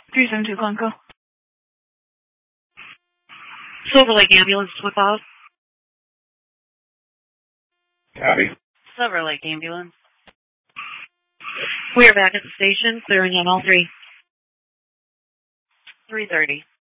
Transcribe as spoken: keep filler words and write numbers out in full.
three seven two Glencoe. Silver Lake Ambulance, flip out. Copy. Silver Lake Ambulance. We are back at the station, clearing on all three. three thirty.